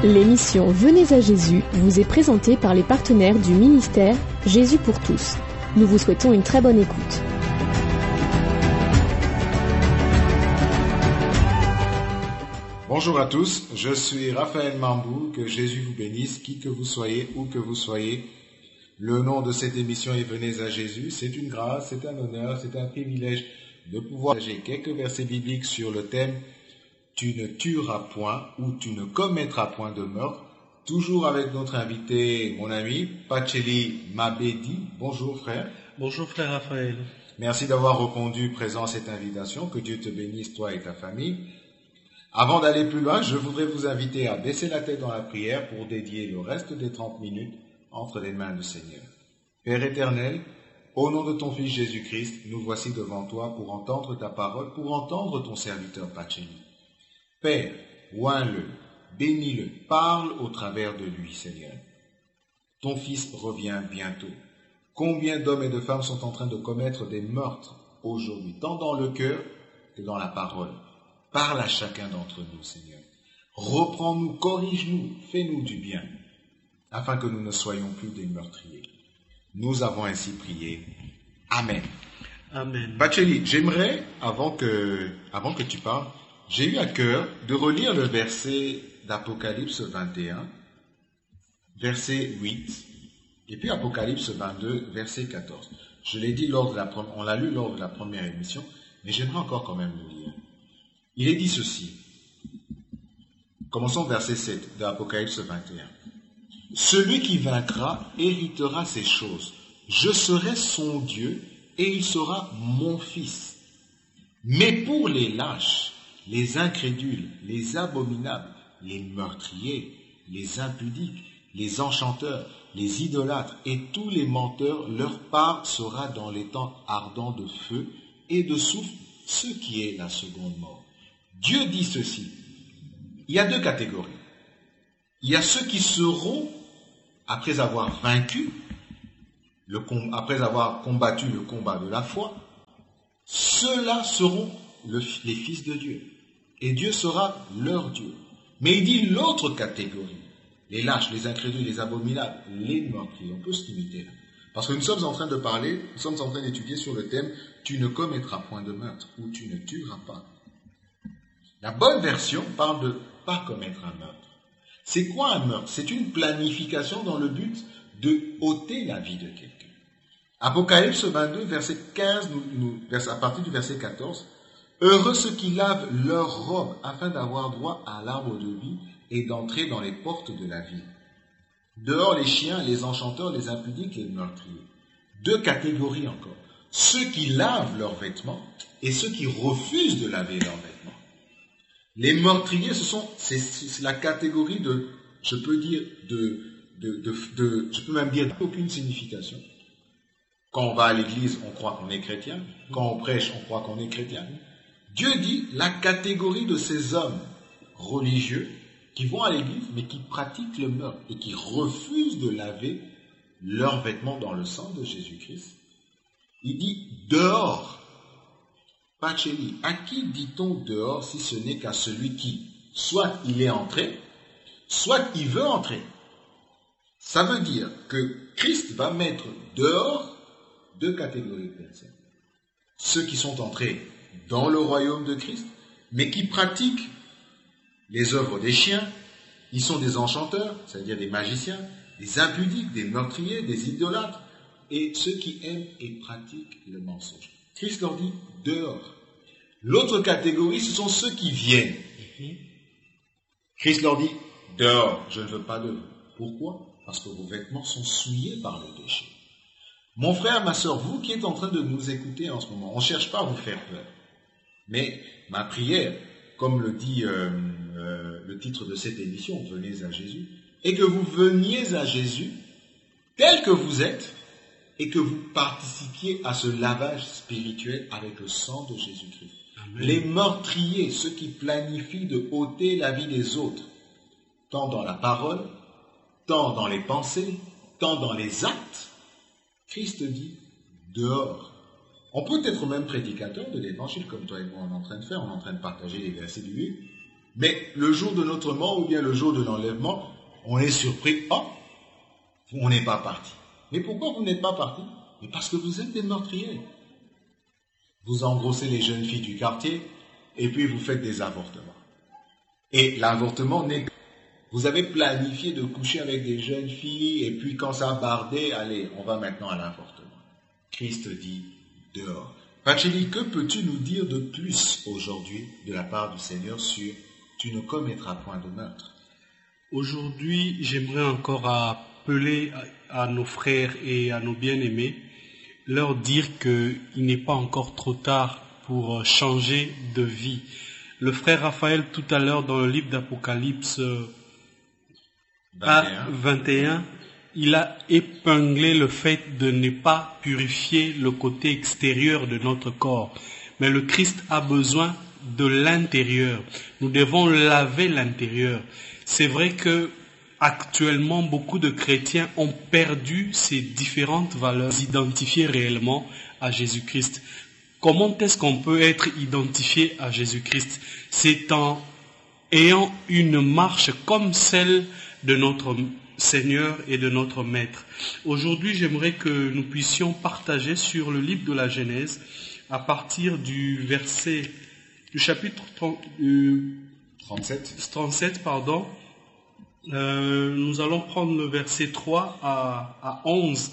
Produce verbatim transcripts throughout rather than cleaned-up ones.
L'émission Venez à Jésus vous est présentée par les partenaires du ministère Jésus pour tous. Nous vous souhaitons une très bonne écoute. Bonjour à tous, je suis Raphaël Mambou, que Jésus vous bénisse, qui que vous soyez, où que vous soyez. Le nom de cette émission est Venez à Jésus. C'est une grâce, c'est un honneur, c'est un privilège de pouvoir partager quelques versets bibliques sur le thème « Tu ne tueras point » ou « Tu ne commettras point de meurtre », toujours avec notre invité, mon ami Pacheli Mabedi. Bonjour frère. Bonjour frère Raphaël. Merci d'avoir répondu présent à cette invitation. Que Dieu te bénisse, toi et ta famille. Avant d'aller plus loin, je voudrais vous inviter à baisser la tête dans la prière pour dédier le reste des trente minutes entre les mains du Seigneur. Père éternel, au nom de ton Fils Jésus-Christ, nous voici devant toi pour entendre ta parole, pour entendre ton serviteur Pacheli. Père, oins-le, bénis-le, parle au travers de lui, Seigneur. Ton Fils revient bientôt. Combien d'hommes et de femmes sont en train de commettre des meurtres aujourd'hui, tant dans le cœur que dans la parole. Parle à chacun d'entre nous, Seigneur. Reprends-nous, corrige-nous, fais-nous du bien, afin que nous ne soyons plus des meurtriers. Nous avons ainsi prié. Amen. Amen. Pacheli, j'aimerais, avant que, avant que tu parles, j'ai eu à cœur de relire le verset d'Apocalypse vingt et un, verset huit, et puis Apocalypse vingt-deux, verset quatorze. Je l'ai dit lors de la première, on l'a lu lors de la première émission, mais j'aimerais encore quand même le lire. Il est dit ceci. Commençons verset sept de Apocalypse vingt et un. Celui qui vaincra héritera ces choses. Je serai son Dieu et il sera mon fils. Mais pour les lâches, les incrédules, les abominables, les meurtriers, les impudiques, les enchanteurs, les idolâtres et tous les menteurs, leur part sera dans les temps ardents de feu et de soufre, ce qui est la seconde mort. Dieu dit ceci. Il y a deux catégories. Il y a ceux qui seront, après avoir vaincu, le, après avoir combattu le combat de la foi, ceux-là seront le, les fils de Dieu. Et Dieu sera leur Dieu. Mais il dit l'autre catégorie, les lâches, les incrédules, les abominables, les meurtriers. On peut se limiter là. Parce que nous sommes en train de parler, nous sommes en train d'étudier sur le thème « Tu ne commettras point de meurtre » ou « Tu ne tueras pas ». La bonne version parle de « pas commettre un meurtre ». C'est quoi un meurtre? C'est une planification dans le but de ôter la vie de quelqu'un. Apocalypse vingt-deux, verset quinze, nous, nous, à partir du verset quatorze, « Heureux ceux qui lavent leurs robes afin d'avoir droit à l'arbre de vie et d'entrer dans les portes de la vie. Dehors les chiens, les enchanteurs, les impudiques, les meurtriers. » Deux catégories encore. Ceux qui lavent leurs vêtements et ceux qui refusent de laver leurs vêtements. Les meurtriers, ce sont, c'est, c'est la catégorie de, je peux dire, de, de, de, de, je peux même dire aucune signification. Quand on va à l'église, on croit qu'on est chrétien. Quand on prêche, on croit qu'on est chrétien. Dieu dit la catégorie de ces hommes religieux qui vont à l'église, mais qui pratiquent le meurtre et qui refusent de laver leurs vêtements dans le sang de Jésus-Christ. Il dit dehors. Pacheli, à qui dit-on dehors si ce n'est qu'à celui qui, soit il est entré, soit il veut entrer. Ça veut dire que Christ va mettre dehors deux catégories de personnes. Ceux qui sont entrés dans le royaume de Christ, mais qui pratiquent les œuvres des chiens, ils sont des enchanteurs, c'est-à-dire des magiciens, des impudiques, des meurtriers, des idolâtres, et ceux qui aiment et pratiquent le mensonge. Christ leur dit dehors. L'autre catégorie, ce sont ceux qui viennent. Christ leur dit dehors, je ne veux pas de vous. Pourquoi? Parce que vos vêtements sont souillés par le péché. Mon frère, ma sœur, vous qui êtes en train de nous écouter en ce moment, on ne cherche pas à vous faire peur. Mais ma prière, comme le dit euh, euh, le titre de cette émission, Venez à Jésus, est que vous veniez à Jésus tel que vous êtes et que vous participiez à ce lavage spirituel avec le sang de Jésus-Christ. Amen. Les meurtriers, ceux qui planifient de ôter la vie des autres, tant dans la parole, tant dans les pensées, tant dans les actes, Christ dit dehors. On peut être même prédicateur de l'évangile comme toi et moi on est en train de faire, on est en train de partager les versets bibliques, Mais le jour de notre mort ou bien le jour de l'enlèvement, on est surpris. Oh, on n'est pas parti. Mais pourquoi vous n'êtes pas parti? Mais parce que vous êtes des meurtriers. Vous engrossez les jeunes filles du quartier et puis vous faites des avortements. Et l'avortement n'est que... Vous avez planifié de coucher avec des jeunes filles et puis quand ça a bardé, allez, on va maintenant à l'avortement. Christ dit dehors. Pacheli, que peux-tu nous dire de plus aujourd'hui de la part du Seigneur sur « tu ne commettras point de meurtre » ? Aujourd'hui, j'aimerais encore appeler à nos frères et à nos bien-aimés, leur dire qu'il n'est pas encore trop tard pour changer de vie. Le frère Raphaël, tout à l'heure, dans le livre d'Apocalypse vingt et un, il a épinglé le fait de ne pas purifier le côté extérieur de notre corps. Mais le Christ a besoin de l'intérieur. Nous devons laver l'intérieur. C'est vrai que actuellement, beaucoup de chrétiens ont perdu ces différentes valeurs, s'identifier réellement à Jésus-Christ. Comment est-ce qu'on peut être identifié à Jésus-Christ? C'est en ayant une marche comme celle de notre Seigneur et de notre Maître. Aujourd'hui, j'aimerais que nous puissions partager sur le livre de la Genèse, à partir du verset, du chapitre trente, euh, trente-sept. trente-sept, pardon. Euh, nous allons prendre le verset trois à, à onze,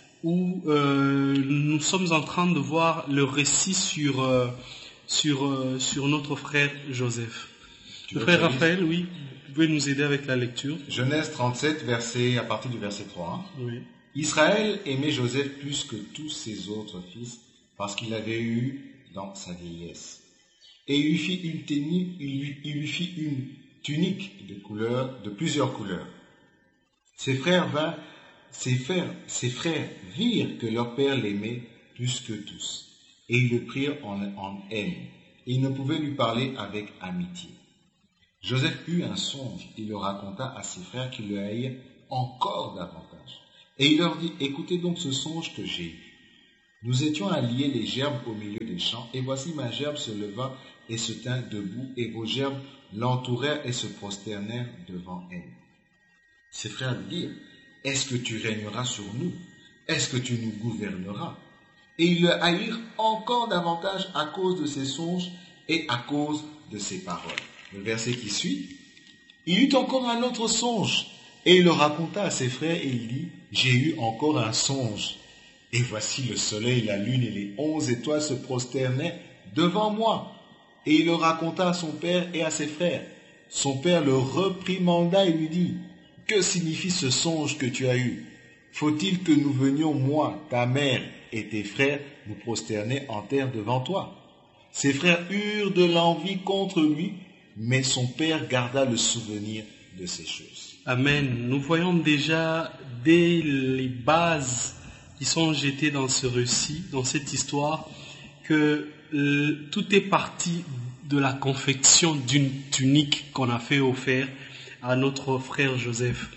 où euh, nous sommes en train de voir le récit sur, euh, sur, euh, sur notre frère Joseph. Le frère Raphaël, oui, vous pouvez nous aider avec la lecture. Genèse trente-sept, verset, à partir du verset trois. Hein. Oui. Israël aimait Joseph plus que tous ses autres fils, parce qu'il avait eu dans sa vieillesse. Et il lui fit une, téni, il lui, il lui fit une tunique de couleurs, de plusieurs couleurs. Ses frères vinrent, ses frères, ses frères virent que leur père l'aimait plus que tous, et ils le prirent en, en haine, et ils ne pouvaient lui parler avec amitié. Joseph eut un songe, il le raconta à ses frères qui le haïrent encore davantage. Et il leur dit, écoutez donc ce songe que j'ai eu. Nous étions à lier les gerbes au milieu des champs, et voici ma gerbe se leva et se tint debout, et vos gerbes l'entourèrent et se prosternèrent devant elle. Ses frères lui dirent, est-ce que tu régneras sur nous? Est-ce que tu nous gouverneras? Et ils le haïrent encore davantage à cause de ses songes et à cause de ses paroles. Le verset qui suit, il eut encore un autre songe, et il le raconta à ses frères, et il dit, j'ai eu encore un songe. Et voici le soleil, la lune et les onze étoiles se prosternaient devant moi. Et il le raconta à son père et à ses frères. Son père le reprimanda et lui dit, que signifie ce songe que tu as eu? Faut-il que nous venions, moi, ta mère et tes frères, nous prosterner en terre devant toi? Ses frères eurent de l'envie contre lui, mais son père garda le souvenir de ces choses. Amen. Nous voyons déjà dès les bases qui sont jetées dans ce récit, dans cette histoire, que euh, tout est parti de la confection d'une tunique qu'on a fait offert à notre frère Joseph.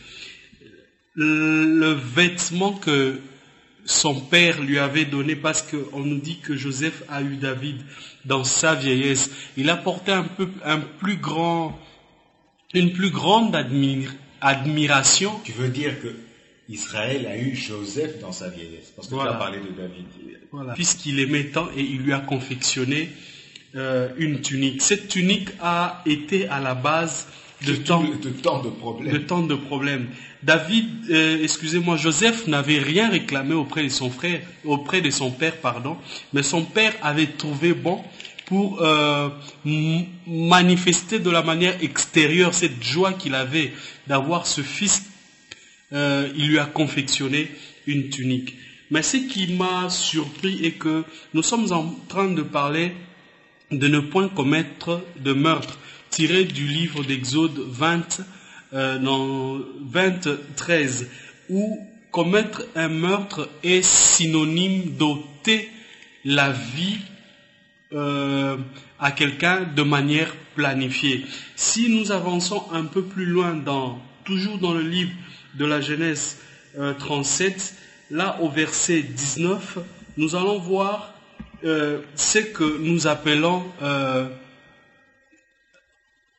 Le, le vêtement que son père lui avait donné, parce qu'on nous dit que Joseph a eu David dans sa vieillesse, il a porté un peu, un plus grand, une plus grande admir, admiration. Tu veux dire que Israël a eu Joseph dans sa vieillesse, parce que voilà. Tu as parlé de David. Voilà. Puisqu'il aimait tant et il lui a confectionné euh, une tunique. Cette tunique a été à la base de, tant de, de tant de problèmes. De tant de problèmes. David, euh, excusez-moi, Joseph n'avait rien réclamé auprès de son frère, auprès de son père, pardon, mais son père avait trouvé bon pour euh, m- manifester de la manière extérieure cette joie qu'il avait d'avoir ce fils. Euh, il lui a confectionné une tunique. Mais ce qui m'a surpris est que nous sommes en train de parler de ne point commettre de meurtre, tiré du livre d'Exode vingt, euh, non, vingt, treize, où commettre un meurtre est synonyme d'ôter la vie euh, à quelqu'un de manière planifiée. Si nous avançons un peu plus loin, dans, toujours dans le livre de la Genèse euh, trente-sept, là au verset dix-neuf, nous allons voir euh, ce que nous appelons euh,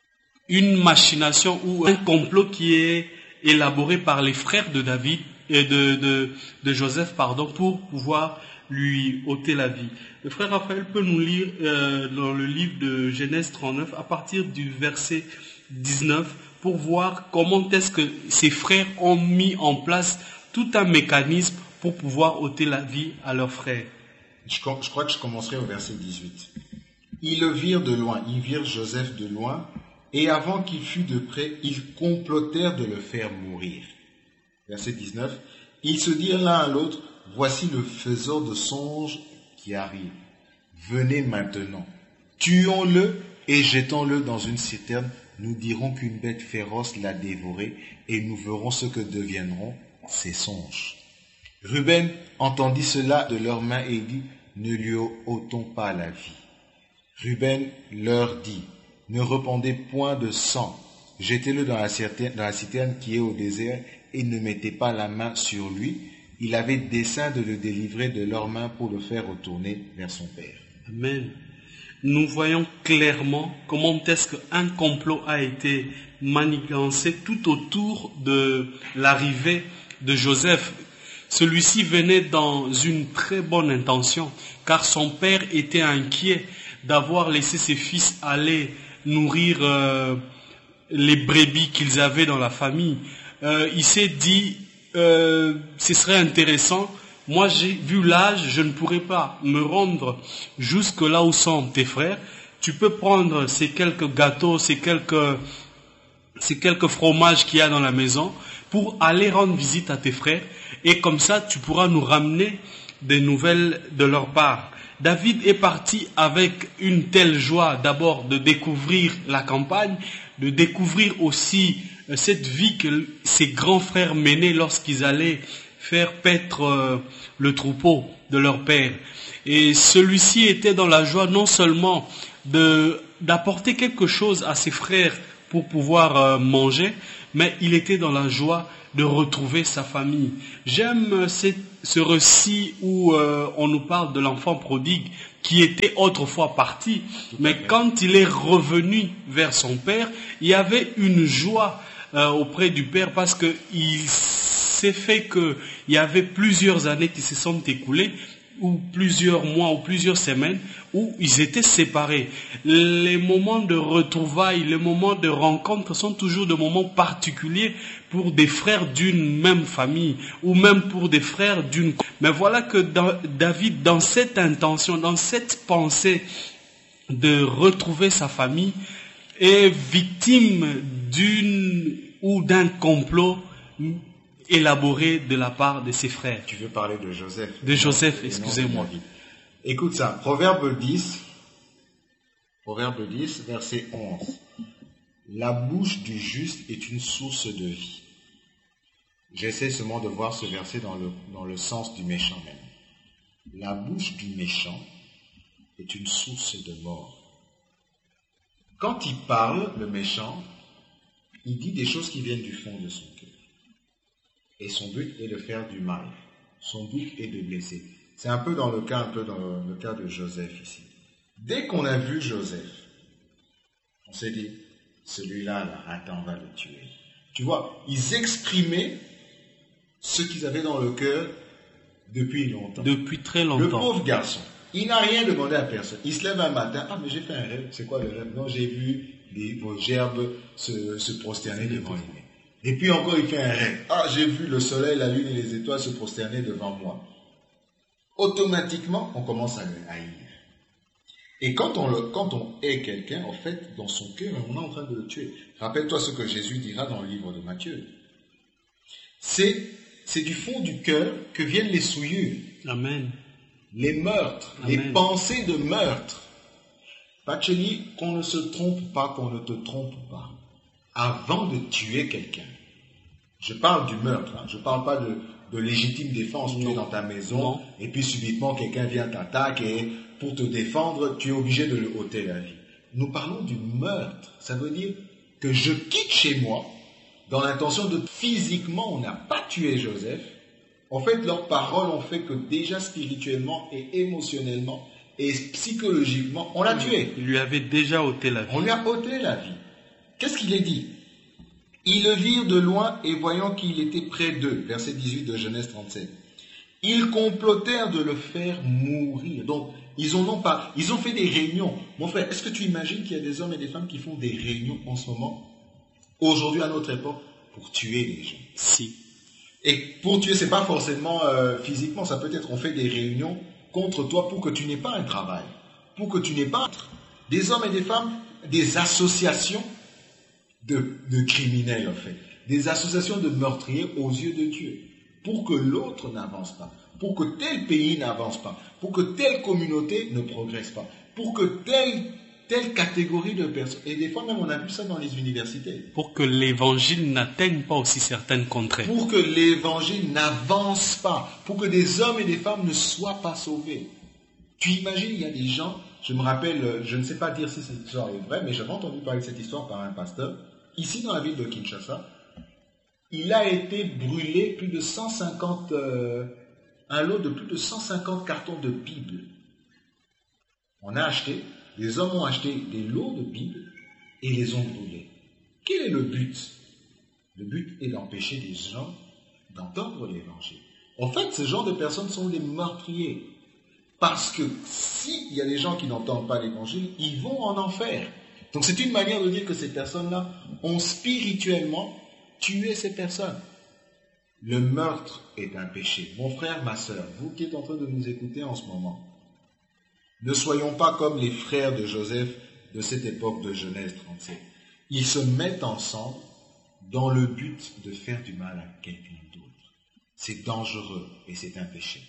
une machination ou un complot qui est élaboré par les frères de David et de, de, de Joseph, pardon, pour pouvoir lui ôter la vie. Le frère Raphaël peut nous lire euh, dans le livre de Genèse trente-neuf à partir du verset dix-neuf pour voir comment est-ce que ses frères ont mis en place tout un mécanisme pour pouvoir ôter la vie à leurs frères. Je, je crois que je commencerai au verset dix-huit. Ils le virent de loin, ils virent Joseph de loin, et avant qu'il fût de près, ils complotèrent de le faire mourir. Verset dix-neuf. Ils se dirent l'un à l'autre, voici le faiseur de songes qui arrive. Venez maintenant, tuons-le et jetons-le dans une citerne. Nous dirons qu'une bête féroce l'a dévoré et nous verrons ce que deviendront ses songes. Ruben entendit cela de leurs mains et dit, ne lui ôtons pas la vie. Ruben leur dit, ne répandez point de sang, jetez-le dans la citerne, dans la citerne qui est au désert et ne mettez pas la main sur lui. Il avait dessein de le délivrer de leurs mains pour le faire retourner vers son père. Amen. Nous voyons clairement comment est-ce qu'un complot a été manigancé tout autour de l'arrivée de Joseph. Celui-ci venait dans une très bonne intention, car son père était inquiet d'avoir laissé ses fils aller nourrir euh, les brebis qu'ils avaient dans la famille. Euh, il s'est dit, euh, ce serait intéressant. Moi, j'ai vu l'âge, je ne pourrais pas me rendre jusque là où sont tes frères. Tu peux prendre ces quelques gâteaux, ces quelques, ces quelques fromages qu'il y a dans la maison pour aller rendre visite à tes frères. Et comme ça, tu pourras nous ramener des nouvelles de leur part. David est parti avec une telle joie, d'abord de découvrir la campagne, de découvrir aussi cette vie que ses grands frères menaient lorsqu'ils allaient faire paître euh, le troupeau de leur père. Et celui-ci était dans la joie non seulement de, d'apporter quelque chose à ses frères pour pouvoir euh, manger, mais il était dans la joie de retrouver sa famille. J'aime cette, ce récit où euh, on nous parle de l'enfant prodigue qui était autrefois parti, mais quand il est revenu vers son père, il y avait une joie euh, auprès du père parce que il s'est fait que il y avait plusieurs années qui se sont écoulées, ou plusieurs mois, ou plusieurs semaines, où ils étaient séparés. Les moments de retrouvailles, les moments de rencontre sont toujours des moments particuliers pour des frères d'une même famille, ou même pour des frères d'une... Mais voilà que dans, David, dans cette intention, dans cette pensée de retrouver sa famille, est victime d'une ou d'un complot élaboré de la part de ses frères. Tu veux parler de Joseph? De Joseph, excusez-moi. Écoute ça, Proverbe dix, Proverbe dix, verset onze. La bouche du juste est une source de vie. J'essaie seulement de voir ce verset dans le, dans le sens du méchant même. La bouche du méchant est une source de mort. Quand il parle, le méchant, il dit des choses qui viennent du fond de son cœur. Et son but est de faire du mal. Son but est de blesser. C'est un peu dans le cas, un peu dans le cas de Joseph ici. Dès qu'on a vu Joseph, on s'est dit, celui-là, là, attends, on va le tuer. Tu vois, ils exprimaient ce qu'ils avaient dans le cœur depuis longtemps. Depuis très longtemps. Le pauvre garçon, il n'a rien demandé à personne. Il se lève un matin, ah mais j'ai fait un rêve. C'est quoi le rêve? Non, j'ai vu les, vos gerbes se, se prosterner devant lui. Et puis encore, il fait un rêve. Ah, j'ai vu le soleil, la lune et les étoiles se prosterner devant moi. Automatiquement, on commence à le haïr. Et quand on, le, quand on hait quelqu'un, en fait, dans son cœur, on est en train de le tuer. Rappelle-toi ce que Jésus dira dans le livre de Matthieu. C'est, c'est du fond du cœur que viennent les souillures. Amen. Les meurtres, Amen. Les pensées de meurtre. Pacheli, qu'on ne se trompe pas, qu'on ne te trompe pas. Avant de tuer quelqu'un, je parle du meurtre, hein, je ne parle pas de, de légitime défense. Tu es dans ta maison, non. Et puis subitement quelqu'un vient t'attaquer et pour te défendre, tu es obligé de le ôter la vie. Nous parlons du meurtre. Ça veut dire que je quitte chez moi dans l'intention de physiquement, on n'a pas tué Joseph. En fait, leurs paroles ont fait que déjà spirituellement et émotionnellement et psychologiquement, on l'a tué. Il lui avait déjà ôté la vie. On lui a ôté la vie. Qu'est-ce qu'il est dit? Ils le virent de loin et voyant qu'il était près d'eux, verset dix-huit de Genèse trente-sept. Ils complotèrent de le faire mourir. Donc, ils en ont pas, ils ont fait des réunions. Mon frère, est-ce que tu imagines qu'il y a des hommes et des femmes qui font des réunions en ce moment, aujourd'hui à notre époque, pour tuer les gens? Si. Et pour tuer, c'est pas forcément euh, physiquement, ça peut être, on fait des réunions contre toi pour que tu n'aies pas un travail, pour que tu n'aies pas des hommes et des femmes, des associations de, de criminels en fait, des associations de meurtriers aux yeux de Dieu, pour que l'autre n'avance pas, pour que tel pays n'avance pas, pour que telle communauté ne progresse pas, pour que telle, telle catégorie de personnes, et des fois même on a vu ça dans les universités. Pour que l'évangile n'atteigne pas aussi certaines contrées. Pour que l'évangile n'avance pas, pour que des hommes et des femmes ne soient pas sauvés. Tu imagines, il y a des gens, je me rappelle, je ne sais pas dire si cette histoire est vraie, mais j'avais entendu parler de cette histoire par un pasteur, ici dans la ville de Kinshasa. Il a été brûlé plus de cent cinquante, euh, un lot de plus de cent cinquante cartons de Bible. On a acheté, les hommes ont acheté des lots de Bible et les ont brûlés. Quel est le but? Le but est d'empêcher les gens d'entendre l'évangile. En fait, ce genre de personnes sont des meurtriers. Parce que s'il y a des gens qui n'entendent pas l'évangile, ils vont en enfer. Donc c'est une manière de dire que ces personnes-là ont spirituellement tuer ces personnes. Le meurtre est un péché. Mon frère, ma sœur, vous qui êtes en train de nous écouter en ce moment, ne soyons pas comme les frères de Joseph de cette époque de Genèse trente-sept. Ils se mettent ensemble dans le but de faire du mal à quelqu'un d'autre. C'est dangereux et c'est un péché.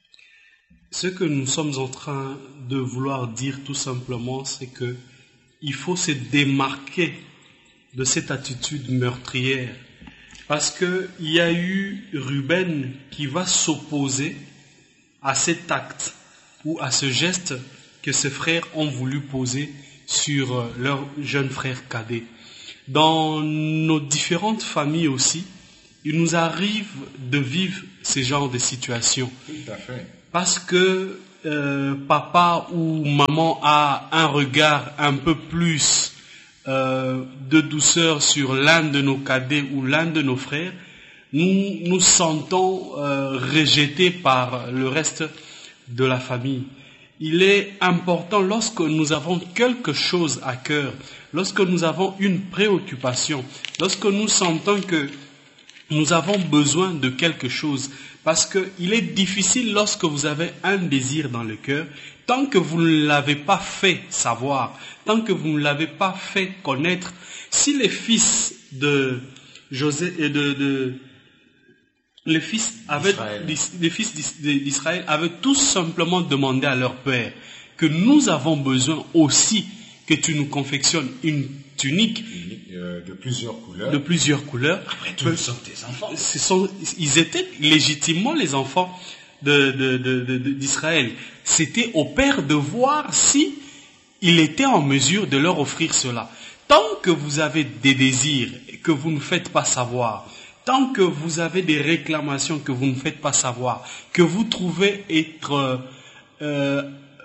Ce que nous sommes en train de vouloir dire tout simplement, c'est que il faut se démarquer de cette attitude meurtrière. Parce qu'il y a eu Ruben qui va s'opposer à cet acte ou à ce geste que ses frères ont voulu poser sur leur jeune frère cadet. Dans nos différentes familles aussi, il nous arrive de vivre ce genre de situations. Tout à fait. Parce que euh, papa ou maman a un regard un peu plus Euh, de douceur sur l'un de nos cadets ou l'un de nos frères, nous nous sentons euh, rejetés par le reste de la famille. Il est important, lorsque nous avons quelque chose à cœur, lorsque nous avons une préoccupation, lorsque nous sentons que nous avons besoin de quelque chose, parce qu'il est difficile lorsque vous avez un désir dans le cœur, tant que vous ne l'avez pas fait savoir, tant que vous ne l'avez pas fait connaître. Si les fils de José et de, de les fils avaient, les fils d'Israël avaient tout simplement demandé à leur père que nous avons besoin aussi que tu nous confectionnes une tunique euh, de plusieurs couleurs. De plusieurs couleurs. Après tout, ils sont tes enfants. Ce sont, ils étaient légitimement les enfants de, de, de, de, d'Israël. C'était au père de voir si il était en mesure de leur offrir cela. Tant que vous avez des désirs que vous ne faites pas savoir, tant que vous avez des réclamations que vous ne faites pas savoir, que vous trouvez être euh,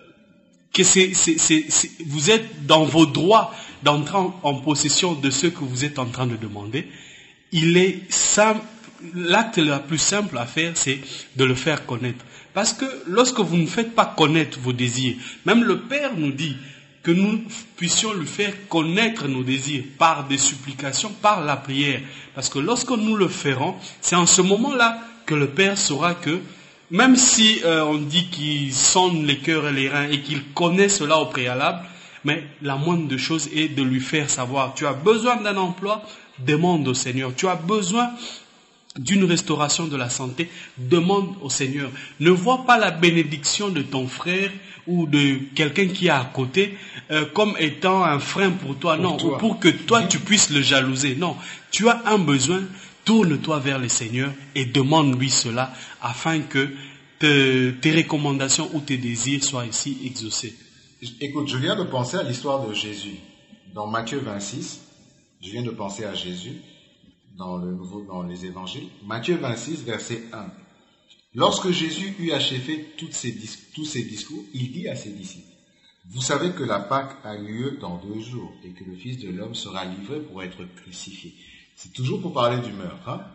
que c'est, c'est, c'est, c'est, vous êtes dans vos droits d'entrer en, en possession de ce que vous êtes en train de demander, il est simple, l'acte le plus simple à faire, c'est de le faire connaître. Parce que lorsque vous ne faites pas connaître vos désirs, même le Père nous dit que nous puissions lui faire connaître nos désirs par des supplications, par la prière. Parce que lorsque nous le ferons, c'est en ce moment-là que le Père saura que, même si euh, on dit qu'il sonde les cœurs et les reins et qu'il connaît cela au préalable, mais la moindre des choses est de lui faire savoir, tu as besoin d'un emploi, demande au Seigneur. Tu as besoin d'une restauration de la santé, demande au Seigneur. Ne vois pas la bénédiction de ton frère ou de quelqu'un qui est à côté euh, comme étant un frein pour toi, pour non, toi. Ou pour que toi tu puisses le jalouser. Non, tu as un besoin, tourne-toi vers le Seigneur et demande-lui cela afin que te, tes recommandations ou tes désirs soient ici exaucés. Écoute, je viens de penser à l'histoire de Jésus. Dans Matthieu vingt-six, je viens de penser à Jésus dans, le nouveau, dans les évangiles. Matthieu vingt-six, verset un. Lorsque Jésus eut achevé toutes ses, tous ses discours, il dit à ses disciples, Vous savez que la Pâque a lieu dans deux jours et que le Fils de l'homme sera livré pour être crucifié. C'est toujours pour parler du meurtre. Hein?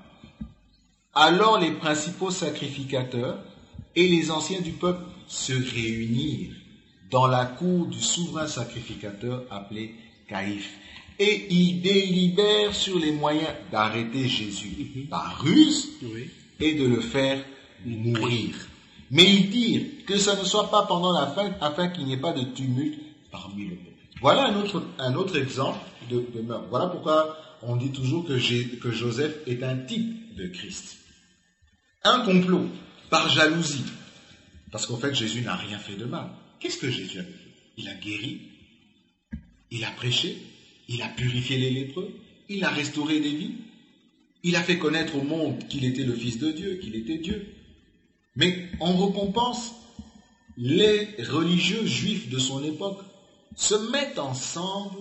Alors les principaux sacrificateurs et les anciens du peuple se réunirent dans la cour du souverain sacrificateur appelé Caïphe. Et ils délibèrent sur les moyens d'arrêter Jésus mm-hmm. par ruse oui. et de le faire mourir. Mais ils dirent que ça ne soit pas pendant la fête afin qu'il n'y ait pas de tumulte parmi le peuple. Voilà un autre, un autre exemple de, de meurtre. Voilà pourquoi on dit toujours que, que Joseph est un type de Christ. Un complot par jalousie. Parce qu'en fait, Jésus n'a rien fait de mal. Qu'est-ce que Jésus a fait? Il a guéri, il a prêché, il a purifié les lépreux, il a restauré des vies, il a fait connaître au monde qu'il était le Fils de Dieu, qu'il était Dieu. Mais en récompense, les religieux juifs de son époque se mettent ensemble,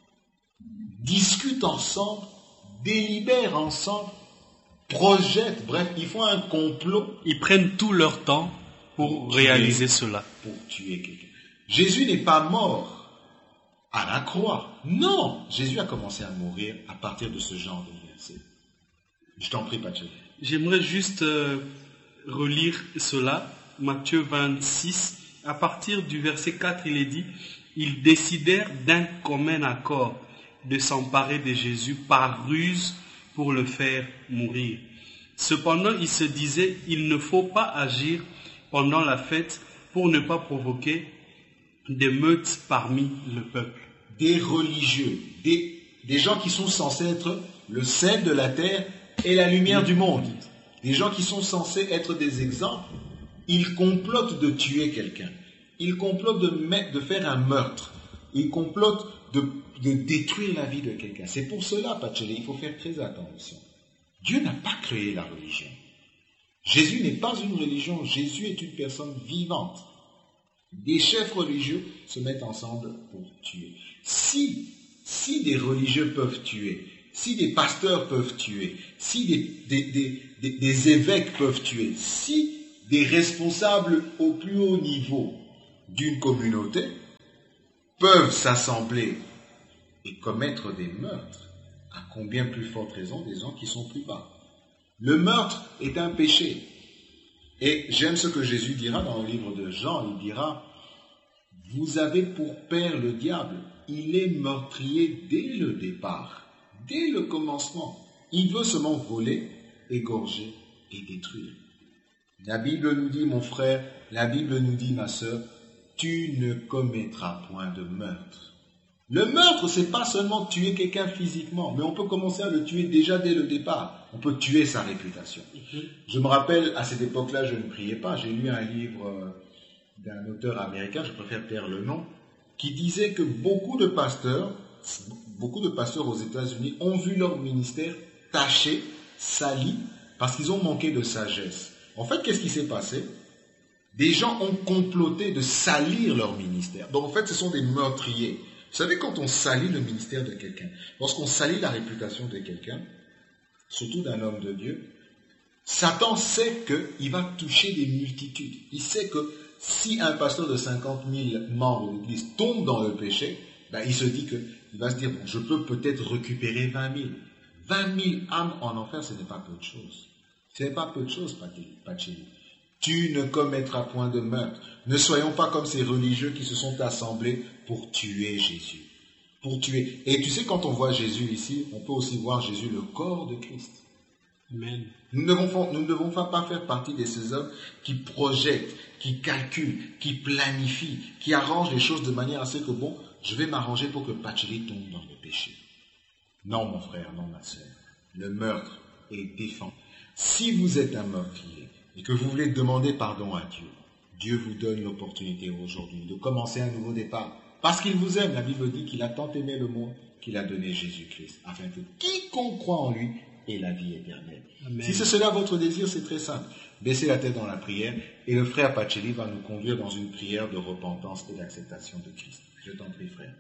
discutent ensemble, délibèrent ensemble, projettent, bref, ils font un complot. Ils prennent tout leur temps pour, pour réaliser tuer, cela. Pour tuer quelqu'un. Jésus n'est pas mort à la croix. Non, Jésus a commencé à mourir à partir de ce genre de verset. Je t'en prie, Patrick. J'aimerais juste... Euh... relire cela, Matthieu vingt-six, à partir du verset quatre, il est dit, ils décidèrent d'un commun accord de s'emparer de Jésus par ruse pour le faire mourir. Cependant, ils se disaient, il ne faut pas agir pendant la fête pour ne pas provoquer des meutes parmi le peuple. Des religieux, des, des gens qui sont censés être le sel de la terre et la lumière du monde. Des gens qui sont censés être des exemples, ils complotent de tuer quelqu'un. Ils complotent de, mettre, de faire un meurtre. Ils complotent de, de détruire la vie de quelqu'un. C'est pour cela, Pachele, il faut faire très attention. Dieu n'a pas créé la religion. Jésus n'est pas une religion. Jésus est une personne vivante. Des chefs religieux se mettent ensemble pour tuer. Si, si des religieux peuvent tuer, si des pasteurs peuvent tuer, si des, des, des, des, des évêques peuvent tuer, si des responsables au plus haut niveau d'une communauté peuvent s'assembler et commettre des meurtres, à combien plus forte raison des gens qui sont plus bas. Le meurtre est un péché. Et j'aime ce que Jésus dira dans le livre de Jean, il dira, « Vous avez pour père le diable, il est meurtrier dès le départ. » Dès le commencement, il veut seulement voler, égorger et détruire. La Bible nous dit, mon frère, la Bible nous dit, ma sœur, tu ne commettras point de meurtre. Le meurtre, c'est pas seulement tuer quelqu'un physiquement, mais on peut commencer à le tuer déjà dès le départ. On peut tuer sa réputation. Je me rappelle, à cette époque-là, je ne priais pas. J'ai lu un livre d'un auteur américain, je préfère taire le nom, qui disait que beaucoup de pasteurs Beaucoup de pasteurs aux États-Unis ont vu leur ministère taché, sali, parce qu'ils ont manqué de sagesse. En fait, qu'est-ce qui s'est passé? Des gens ont comploté de salir leur ministère. Donc, en fait, ce sont des meurtriers. Vous savez, quand on salit le ministère de quelqu'un, lorsqu'on salit la réputation de quelqu'un, surtout d'un homme de Dieu, Satan sait qu'il va toucher des multitudes. Il sait que si un pasteur de cinquante mille membres de l'Église tombe dans le péché, ben, il se dit que il va se dire, bon, je peux peut-être récupérer vingt mille. vingt mille âmes en enfer, ce n'est pas peu de choses. Ce n'est pas peu de choses, Pacheli. Tu ne commettras point de meurtre. Ne soyons pas comme ces religieux qui se sont assemblés pour tuer Jésus. Pour tuer. Et tu sais, quand on voit Jésus ici, on peut aussi voir Jésus, le corps de Christ. Amen. Nous ne devons, nous ne devons pas faire partie de ces hommes qui projettent, qui calculent, qui planifient, qui arrangent les choses de manière à ce que, bon, je vais m'arranger pour que Pacheli tombe dans le péché. Non, mon frère, non, ma sœur. Le meurtre est défendu. Si vous êtes un meurtrier et que vous voulez demander pardon à Dieu, Dieu vous donne l'opportunité aujourd'hui de commencer un nouveau départ. Parce qu'il vous aime. La Bible dit qu'il a tant aimé le monde qu'il a donné Jésus-Christ, afin que quiconque croit en lui ait la vie éternelle. Amen. Si c'est cela votre désir, c'est très simple. Baissez la tête dans la prière et le frère Pacheli va nous conduire dans une prière de repentance et d'acceptation de Christ. Je t'en prie, frère.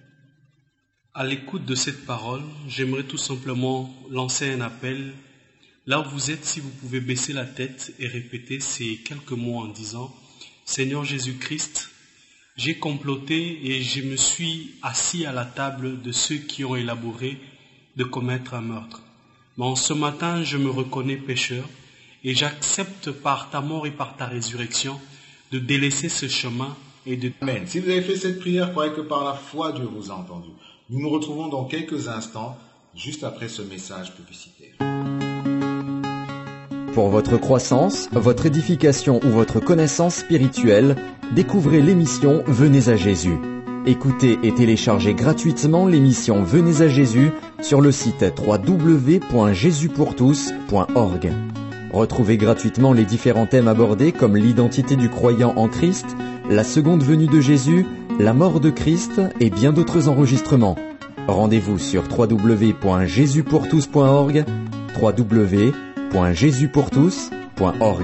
À l'écoute de cette parole, j'aimerais tout simplement lancer un appel. Là où vous êtes, si vous pouvez baisser la tête et répéter ces quelques mots en disant « Seigneur Jésus-Christ, j'ai comploté et je me suis assis à la table de ceux qui ont élaboré de commettre un meurtre. Mais en ce matin, je me reconnais pécheur et j'accepte par ta mort et par ta résurrection de délaisser ce chemin et de... Amen. Si vous avez fait cette prière, croyez que par la foi, Dieu vous a entendu. Nous nous retrouvons dans quelques instants, juste après ce message publicitaire. Pour votre croissance, votre édification ou votre connaissance spirituelle, découvrez l'émission Venez à Jésus. Écoutez et téléchargez gratuitement l'émission Venez à Jésus sur le site w w w point jésus pour tous point org. Retrouvez gratuitement les différents thèmes abordés comme l'identité du croyant en Christ, la seconde venue de Jésus, la mort de Christ et bien d'autres enregistrements. Rendez-vous sur w w w point jésus pour tous point org, w w w point jésus pour tous point org.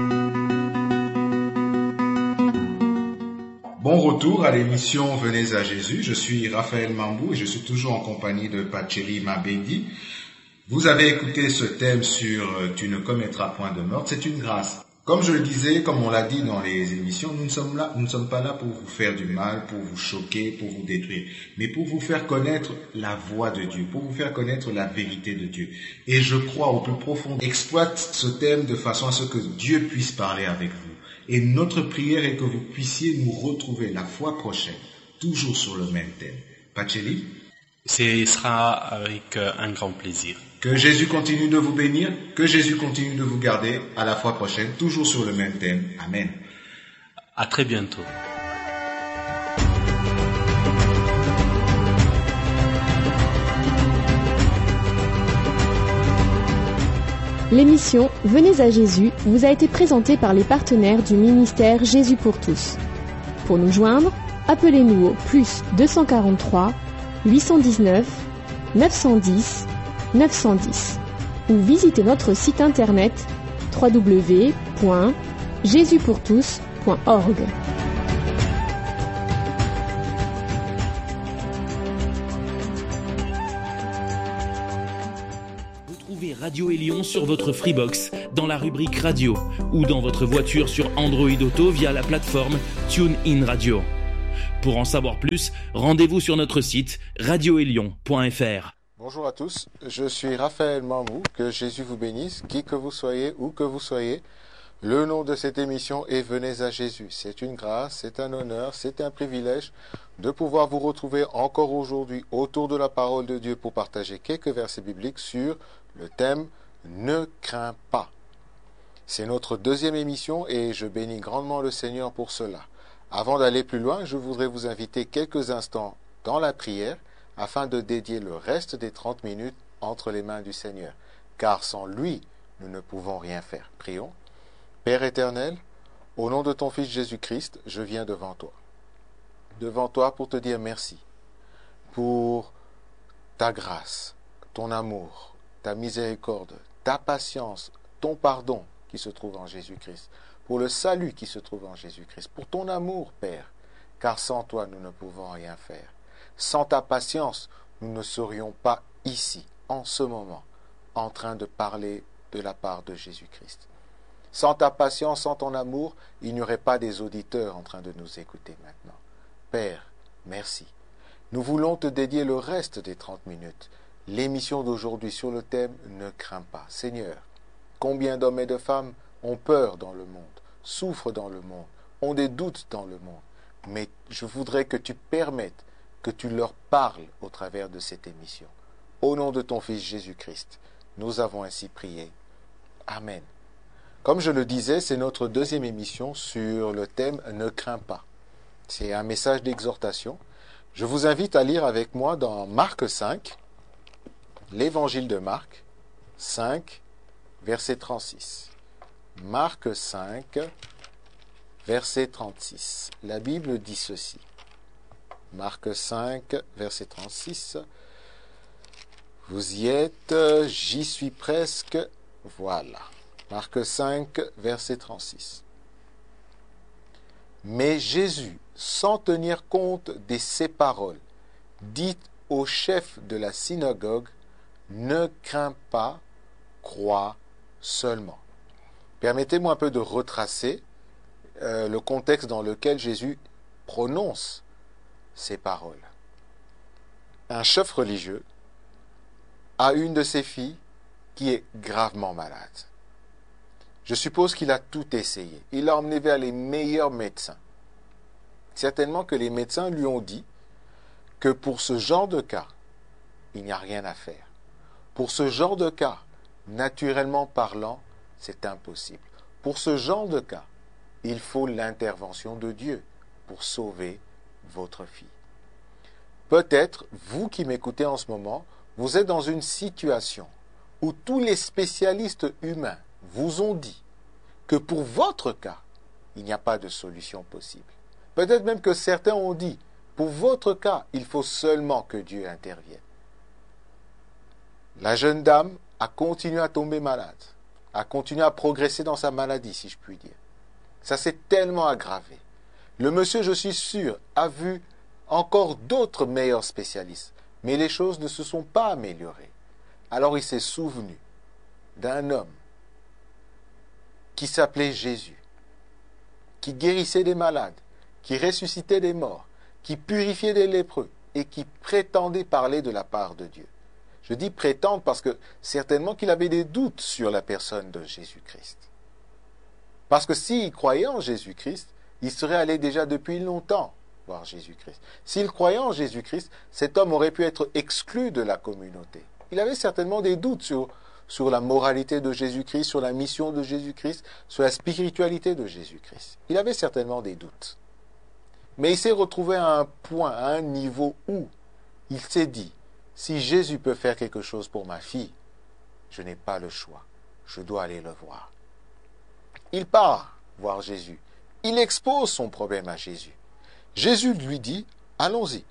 Bon retour à l'émission Venez à Jésus. Je suis Raphaël Mambou et je suis toujours en compagnie de Pacheri Mabedi. Vous avez écouté ce thème sur « Tu ne commettras point de meurtre ». C'est une grâce. Comme je le disais, comme on l'a dit dans les émissions, nous ne sommes là, nous ne sommes pas là pour vous faire du mal, pour vous choquer, pour vous détruire, mais pour vous faire connaître la voix de Dieu, pour vous faire connaître la vérité de Dieu. Et je crois au plus profond, exploite ce thème de façon à ce que Dieu puisse parler avec vous. Et notre prière est que vous puissiez nous retrouver la fois prochaine, toujours sur le même thème. Pacheli? Ce sera avec un grand plaisir. Que Jésus continue de vous bénir, que Jésus continue de vous garder. À la fois prochaine, toujours sur le même thème. Amen. À très bientôt. L'émission Venez à Jésus vous a été présentée par les partenaires du ministère Jésus pour tous. Pour nous joindre, appelez-nous au plus deux cent quarante-trois, huit cent dix-neuf, neuf cent dix, neuf cent dix ou visitez notre site internet w w w point jésus pour tous point org. Retrouvez Radio Élion sur votre Freebox dans la rubrique Radio ou dans votre voiture sur Android Auto via la plateforme TuneIn Radio. Pour en savoir plus, rendez-vous sur notre site radio élion point f r. Bonjour à tous, je suis Raphaël Mambou, que Jésus vous bénisse, qui que vous soyez, où que vous soyez. Le nom de cette émission est Venez à Jésus. C'est une grâce, c'est un honneur, c'est un privilège de pouvoir vous retrouver encore aujourd'hui autour de la parole de Dieu pour partager quelques versets bibliques sur le thème « Ne crains pas ». C'est notre deuxième émission et je bénis grandement le Seigneur pour cela. Avant d'aller plus loin, je voudrais vous inviter quelques instants dans la prière afin de dédier le reste des trente minutes entre les mains du Seigneur. Car sans lui, nous ne pouvons rien faire. Prions. Père éternel, au nom de ton Fils Jésus-Christ, je viens devant toi. Devant toi pour te dire merci pour ta grâce, ton amour, ta miséricorde, ta patience, ton pardon qui se trouve en Jésus-Christ, pour le salut qui se trouve en Jésus-Christ, pour ton amour, Père, car sans toi, nous ne pouvons rien faire. Sans ta patience, nous ne serions pas ici, en ce moment, en train de parler de la part de Jésus-Christ. Sans ta patience, sans ton amour, il n'y aurait pas des auditeurs en train de nous écouter maintenant. Père, merci. Nous voulons te dédier le reste des trente minutes. L'émission d'aujourd'hui sur le thème « Ne crains pas ». Seigneur, combien d'hommes et de femmes ont peur dans le monde, souffrent dans le monde, ont des doutes dans le monde. Mais je voudrais que tu permettes que tu leur parles au travers de cette émission. Au nom de ton Fils Jésus-Christ, nous avons ainsi prié. Amen. Comme je le disais, c'est notre deuxième émission sur le thème « Ne crains pas ». C'est un message d'exhortation. Je vous invite à lire avec moi dans Marc cinq, l'évangile de Marc cinq, verset trente-six. Marc cinq, verset trente-six. La Bible dit ceci. Marc cinq, verset trente-six. Vous y êtes, j'y suis presque. Voilà. Marc cinq, verset trente-six. Mais Jésus, sans tenir compte de ces paroles, dit au chef de la synagogue, « Ne crains pas, crois seulement. » Permettez-moi un peu de retracer euh, le contexte dans lequel Jésus prononce ces paroles. Un chef religieux a une de ses filles qui est gravement malade. Je suppose qu'il a tout essayé. Il l'a emmené vers les meilleurs médecins. Certainement que les médecins lui ont dit que pour ce genre de cas, il n'y a rien à faire. Pour ce genre de cas, naturellement parlant, c'est impossible. Pour ce genre de cas, il faut l'intervention de Dieu pour sauver votre fille. Peut-être, vous qui m'écoutez en ce moment, vous êtes dans une situation où tous les spécialistes humains vous ont dit que pour votre cas, il n'y a pas de solution possible. Peut-être même que certains ont dit, pour votre cas, il faut seulement que Dieu intervienne. La jeune dame a continué à tomber malade, a continué à progresser dans sa maladie, si je puis dire. Ça s'est tellement aggravé. Le monsieur, je suis sûr, a vu encore d'autres meilleurs spécialistes, mais les choses ne se sont pas améliorées. Alors il s'est souvenu d'un homme qui s'appelait Jésus, qui guérissait des malades, qui ressuscitait des morts, qui purifiait des lépreux et qui prétendait parler de la part de Dieu. Je dis prétendre parce que certainement qu'il avait des doutes sur la personne de Jésus-Christ. Parce que s'il croyait en Jésus-Christ, il serait allé déjà depuis longtemps voir Jésus-Christ. S'il croyait en Jésus-Christ, cet homme aurait pu être exclu de la communauté. Il avait certainement des doutes sur, sur la moralité de Jésus-Christ, sur la mission de Jésus-Christ, sur la spiritualité de Jésus-Christ. Il avait certainement des doutes. Mais il s'est retrouvé à un point, à un niveau où il s'est dit, si Jésus peut faire quelque chose pour ma fille, je n'ai pas le choix. Je dois aller le voir. Il part voir Jésus. Il expose son problème à Jésus. Jésus lui dit, allons-y.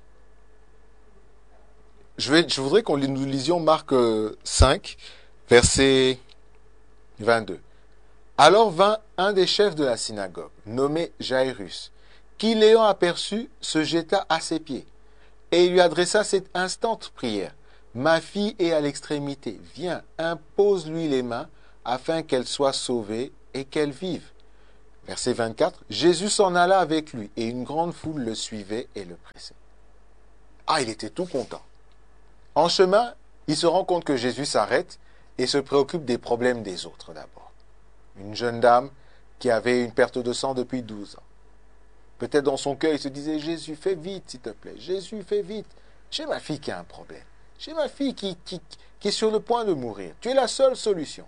Je, vais, je voudrais qu'on nous lisions Marc cinq, verset vingt-deux. Alors vint un des chefs de la synagogue, nommé Jairus, qui l'ayant aperçu, se jeta à ses pieds, et il lui adressa cette instante prière. Ma fille est à l'extrémité, viens, impose-lui les mains, afin qu'elle soit sauvée et qu'elle vive. Verset vingt-quatre, Jésus s'en alla avec lui, et une grande foule le suivait et le pressait. Ah, il était tout content. En chemin, il se rend compte que Jésus s'arrête et se préoccupe des problèmes des autres d'abord. Une jeune dame qui avait une perte de sang depuis douze ans. Peut-être dans son cœur, il se disait, Jésus, fais vite, s'il te plaît. Jésus, fais vite. J'ai ma fille qui a un problème. J'ai ma fille qui, qui, qui est sur le point de mourir. Tu es la seule solution.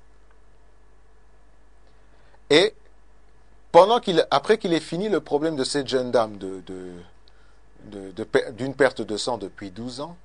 Et pendant qu'il, après qu'il ait fini le problème de cette jeune dame de, de, de, de, d'une perte de sang depuis douze ans,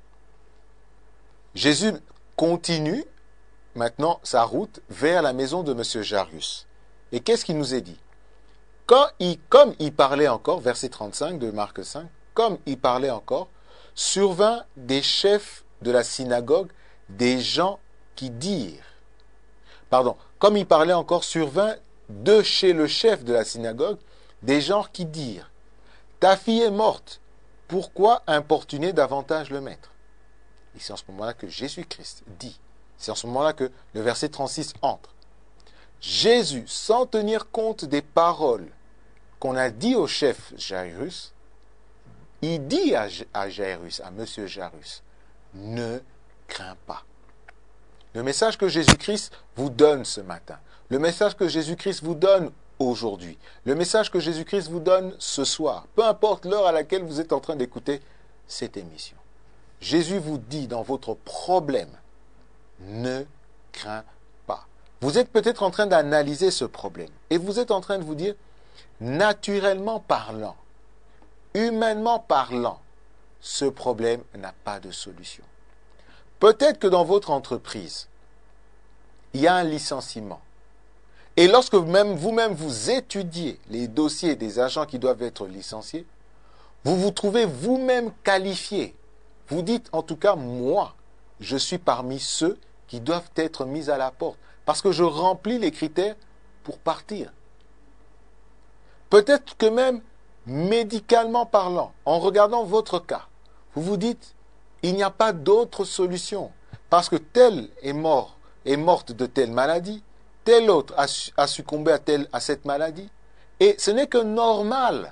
Jésus continue maintenant sa route vers la maison de M. Jairus. Et qu'est-ce qu'il nous est dit? Quand il, comme il parlait encore, verset trente-cinq de Marc cinq, comme il parlait encore, survint des chefs de la synagogue, des gens qui dirent, pardon, comme il parlait encore, survint de chez le chef de la synagogue, des gens qui dirent, ta fille est morte, pourquoi importuner davantage le maître? Et c'est en ce moment-là que Jésus-Christ dit, c'est en ce moment-là que le verset trente-six entre. Jésus, sans tenir compte des paroles qu'on a dit au chef Jairus, il dit à, à Jairus, à monsieur Jairus, ne crains pas. Le message que Jésus-Christ vous donne ce matin, le message que Jésus-Christ vous donne aujourd'hui, le message que Jésus-Christ vous donne ce soir, peu importe l'heure à laquelle vous êtes en train d'écouter cette émission. Jésus vous dit dans votre problème, ne crains pas. Vous êtes peut-être en train d'analyser ce problème et vous êtes en train de vous dire, naturellement parlant, humainement parlant, ce problème n'a pas de solution. Peut-être que dans votre entreprise, il y a un licenciement. Et lorsque même vous-même vous étudiez les dossiers des agents qui doivent être licenciés, vous vous trouvez vous-même qualifié. Vous dites, en tout cas, moi, je suis parmi ceux qui doivent être mis à la porte, parce que je remplis les critères pour partir. Peut-être que même, médicalement parlant, en regardant votre cas, vous vous dites, il n'y a pas d'autre solution, parce que tel est mort, est morte de telle maladie, tel autre a, a succombé à, telle, à cette maladie, et ce n'est que normal que